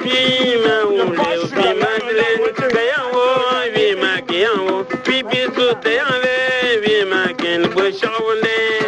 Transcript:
ma wule fi madle kayango vi ma kiyango fi bisu te ave vi ma ken bo shawle